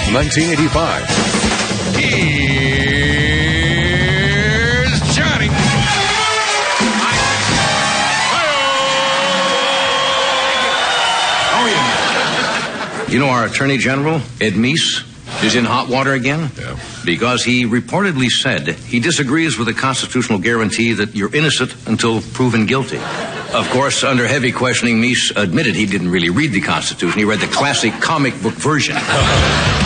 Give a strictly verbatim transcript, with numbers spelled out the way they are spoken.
nineteen eighty-five. Here's Johnny. Oh, yeah. You know, our Attorney General, Ed Meese, is in hot water again? Yeah. Because he reportedly said he disagrees with the constitutional guarantee that you're innocent until proven guilty. Of course, under heavy questioning, Meese admitted he didn't really read the Constitution. He read the classic comic book version.